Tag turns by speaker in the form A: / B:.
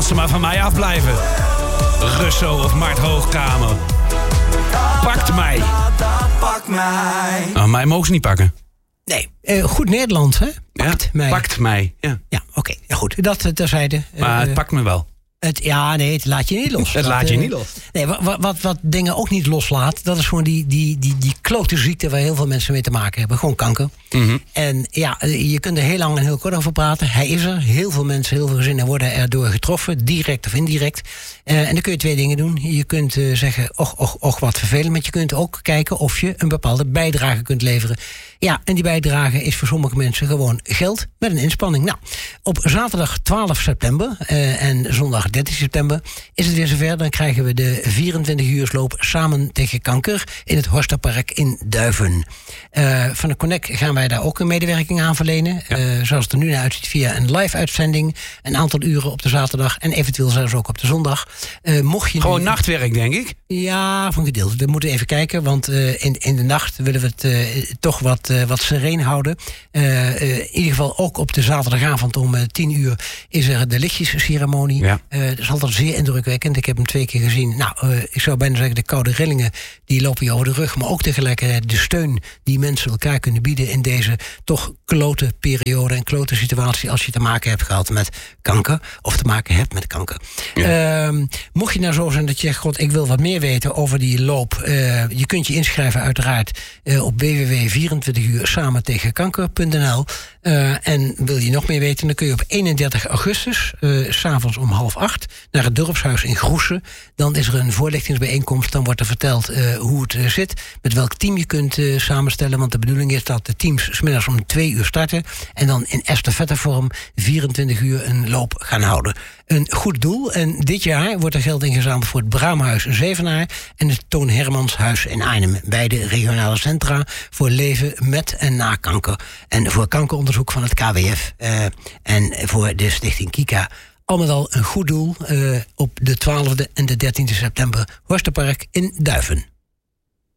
A: ze maar van mij afblijven. Russo of Mart Hoogkamer. Pakt mij.
B: Pak mij.
A: Oh, mij mogen ze niet pakken.
C: Nee, goed Nederlands, hè? Pakt mij.
A: Pakt mij, ja.
C: Ja, oké. Ja, goed, dat terzijde.
A: Maar het pakt me wel.
C: Het laat je niet los.
A: Het laat je niet los.
C: Nee, wat dingen ook niet loslaat, dat is gewoon die klote ziekte waar heel veel mensen mee te maken hebben. Gewoon kanker.
A: Mm-hmm.
C: En ja, je kunt er heel lang en heel kort over praten. Hij is er. Heel veel mensen, heel veel gezinnen worden erdoor getroffen, direct of indirect. En dan kun je 2 dingen doen. Je kunt zeggen, och, wat vervelend. Maar je kunt ook kijken of je een bepaalde bijdrage kunt leveren. Ja, en die bijdrage is voor sommige mensen gewoon geld met een inspanning. Nou, op zaterdag 12 september en zondag 13 september is het weer zover. Dan krijgen we de 24-uursloop Samen tegen Kanker in het Horsterpark in Duiven. Van de Connect gaan wij daar ook een medewerking aan verlenen. Ja. Zoals het er nu naar uitziet via een live-uitzending. Een aantal uren op de zaterdag en eventueel zelfs ook op de zondag. Mocht je
A: gewoon nachtwerk, denk ik?
C: Ja, van gedeelte. We moeten even kijken, want in de nacht willen we het toch wat sereen houden. In ieder geval ook op de zaterdagavond om 10:00 is er de lichtjesceremonie. Ja. Dat is altijd zeer indrukwekkend. Ik heb hem 2 keer gezien. Nou, ik zou bijna zeggen, de koude rillingen die lopen je over de rug. Maar ook tegelijkertijd de steun die mensen elkaar kunnen bieden in deze toch klote periode en klote situatie als je te maken hebt gehad met kanker. Of te maken hebt met kanker. Ja. Mocht je nou zo zijn dat je zegt, god, ik wil wat meer weten over die loop. Je kunt je inschrijven uiteraard op www.24uursamentegenkanker.nl. En wil je nog meer weten, dan kun je op 31 augustus, 's avonds om 7:30, naar het dorpshuis in Groessen. Dan is er een voorlichtingsbijeenkomst. Dan wordt er verteld hoe het zit, met welk team je kunt samenstellen. Want de bedoeling is dat de teams 's middags om 2:00 starten en dan in estafettevorm 24 uur een loop gaan houden. Een goed doel. En dit jaar wordt er geld ingezameld voor het Braamhuis Zevenaar en het Toon Hermans Huis in Arnhem. Beide regionale centra voor leven met en na kanker. En voor kankeronderzoek van het KWF en voor de stichting Kika. Al met al een goed doel op de 12e en de 13e september. Horsterpark in Duiven.